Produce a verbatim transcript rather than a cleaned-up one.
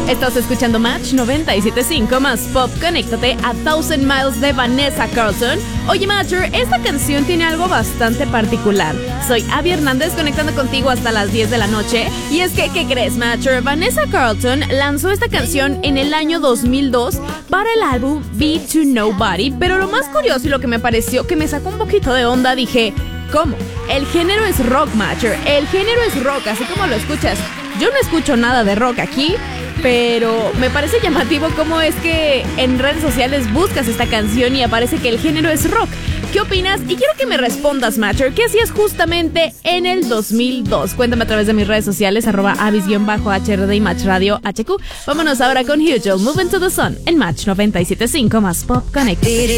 Estás escuchando Match noventa y siete punto cinco más Pop. Conéctate a Thousand Miles de Vanessa Carlton. Oye, Matcher, esta canción tiene algo bastante particular. Soy Abby Hernández conectando contigo hasta las diez de la noche. Y es que, ¿qué crees, Matcher? Vanessa Carlton lanzó esta canción en el año dos mil dos para el álbum Be To Nobody. Pero lo más curioso y lo que me pareció que me sacó un poquito de onda, dije, ¿cómo? El género es rock, Matcher. El género es rock, así como lo escuchas. Yo no escucho nada de rock aquí, pero me parece llamativo cómo es que en redes sociales buscas esta canción y aparece que el género es rock. ¿Qué opinas? Y quiero que me respondas, Matcher, ¿qué hacías justamente en el dos mil dos? Cuéntame a través de mis redes sociales, arroba avis-H R D y Match Radio H Q. Vámonos ahora con Hugel, Moving to the Sun, en Match noventa y siete punto cinco más Pop Connect.